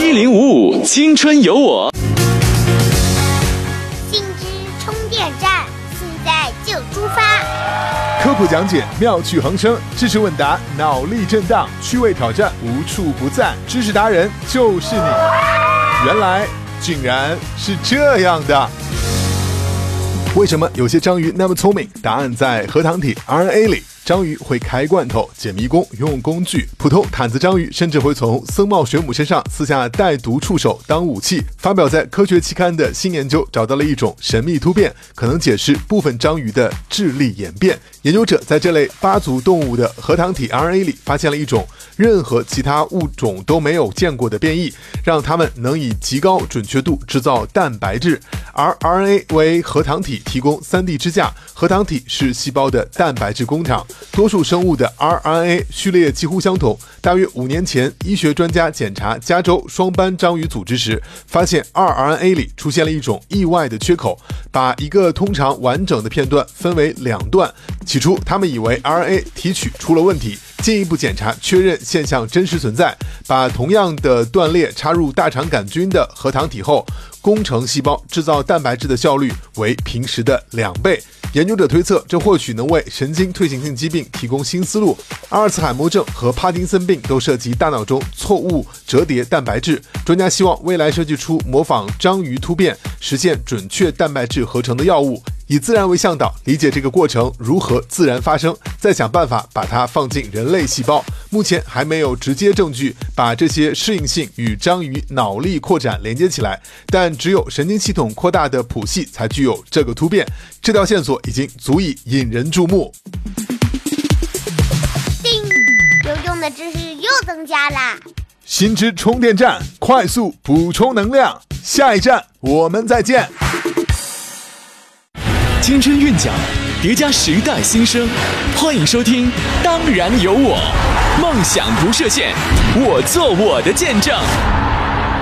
1055青春有我， 信之充电站，现在就出发。 科普讲解，妙趣横生；知识问答，脑力震荡；趣味挑战，无处不在。知识达人就是你。原来竟然是这样的。为什么有些章鱼那么聪明？答案在核糖体 RNA 里。章鱼会开罐头、解迷宫、用工具，普通毯子章鱼甚至会从僧帽水母身上撕下带毒触手当武器。发表在科学期刊的新研究找到了一种神秘突变，可能解释部分章鱼的智力演变。研究者在这类8足动物的核糖体 RNA 里发现了一种任何其他物种都没有见过的变异，让它们能以极高准确度制造蛋白质。而 RNA 为核糖体提供3D 支架，核糖体是细胞的蛋白质工厂。多数生物的 rRNA 序列几乎相同。大约5年前，医学专家检查加州双斑章鱼组织时，发现 rRNA 里出现了一种意外的缺口，把一个通常完整的片段分为2段。起初，他们以为 RNA 提取出了问题，进一步检查确认现象真实存在，把同样的断裂插入大肠杆菌的核糖体后，工程细胞制造蛋白质的效率为平时的2倍。研究者推测，这或许能为神经退行性疾病提供新思路。阿尔茨海默症和帕金森病都涉及大脑中错误折叠蛋白质。专家希望未来设计出模仿章鱼突变、实现准确蛋白质合成的药物，以自然为向导，理解这个过程如何自然发生，再想办法把它放进人类细胞。目前还没有直接证据把这些适应性与章鱼脑力扩展连接起来，但只有神经系统扩大的谱系才具有这个突变。这条线索已经足以引人注目。 叮，有用的知识又增加啦！ 新知充电站，快速补充能量。下一站我们再见。 青春韵脚，叠加时代新生，欢迎收听《当然有我》，梦想不设限，我做我的见证。